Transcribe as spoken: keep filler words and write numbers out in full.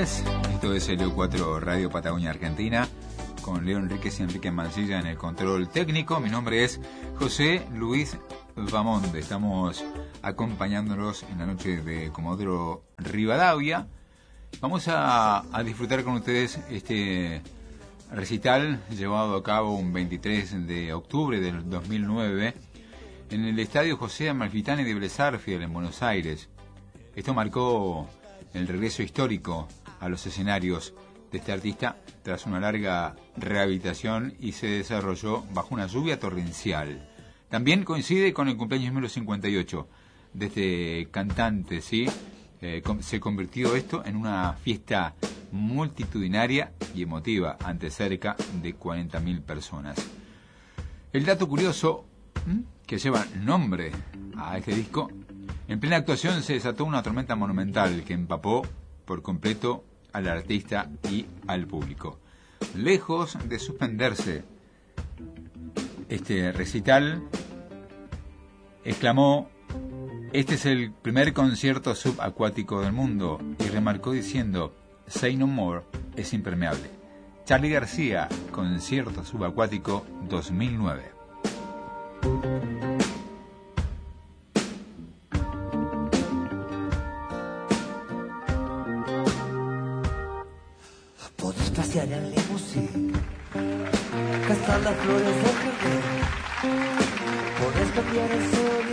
noches, esto es Helio cuatro Radio Patagonia Argentina, con Leo Enríquez y Enrique Mancilla en el control técnico. Mi nombre es José Luis Bamonde. Estamos acompañándolos en la noche de Comodoro Rivadavia. Vamos a, a disfrutar con ustedes este recital llevado a cabo un veintitrés de octubre del dos mil nueve en el Estadio José Amalfitani de Vélez Sarsfield en Buenos Aires. Esto marcó el regreso histórico a los escenarios de este artista tras una larga rehabilitación y se desarrolló bajo una lluvia torrencial. También coincide con el cumpleaños número cincuenta y ocho de este cantante, ¿sí? Eh, se convirtió esto en una fiesta multitudinaria y emotiva ante cerca de cuarenta mil personas. El dato curioso ¿m? que lleva nombre a este disco: en plena actuación se desató una tormenta monumental que empapó por completo al artista y al público. Lejos de suspenderse este recital, exclamó: "Este es el primer concierto subacuático del mundo", y remarcó diciendo: "Say No More es impermeable". Charly García, concierto subacuático dos mil nueve. Podés pasear en limusín, gastar las flores del jardín, podés cambiar el sol y